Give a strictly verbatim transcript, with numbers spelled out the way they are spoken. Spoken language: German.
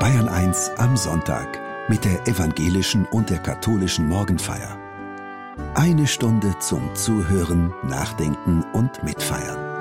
Bayern eins am Sonntag mit der evangelischen und der katholischen Morgenfeier. Eine Stunde zum Zuhören, Nachdenken und Mitfeiern.